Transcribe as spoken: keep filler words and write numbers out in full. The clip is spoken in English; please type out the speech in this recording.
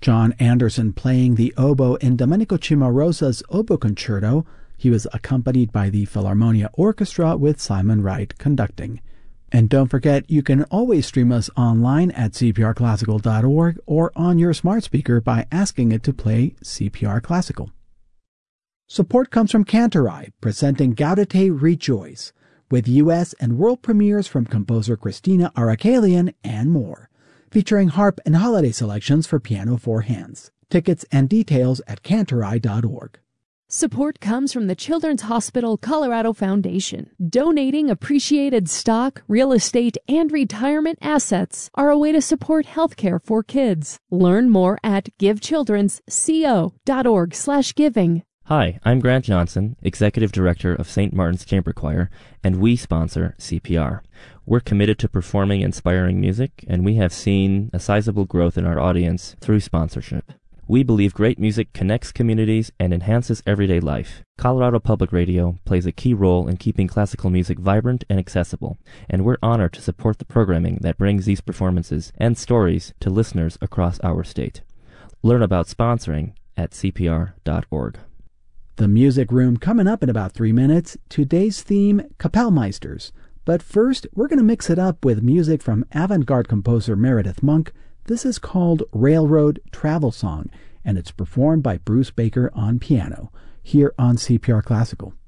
John Anderson playing the oboe in Domenico Cimarosa's Oboe Concerto. He was accompanied by the Philharmonia Orchestra with Simon Wright conducting. And don't forget, you can always stream us online at c p r classical dot org or on your smart speaker by asking it to play C P R Classical. Support comes from Cantorai, presenting Gaudete Rejoice, with U S and world premieres from composer Christina Arakalian and more, featuring harp and holiday selections for piano four hands. Tickets and details at cantorai dot org. Support comes from the Children's Hospital Colorado Foundation. Donating appreciated stock, real estate, and retirement assets are a way to support healthcare for kids. Learn more at givechildrensco.org slash giving. Hi, I'm Grant Johnson, Executive Director of Saint Martin's Chamber Choir, and we sponsor C P R. We're committed to performing inspiring music, and we have seen a sizable growth in our audience through sponsorship. We believe great music connects communities and enhances everyday life. Colorado Public Radio plays a key role in keeping classical music vibrant and accessible, and we're honored to support the programming that brings these performances and stories to listeners across our state. Learn about sponsoring at c p r dot org. The Music Room coming up in about three minutes. Today's theme, Kapellmeisters. But first, we're going to mix it up with music from avant-garde composer Meredith Monk. This is called Railroad Travel Song, and it's performed by Bruce Baker on piano, here on C P R Classical.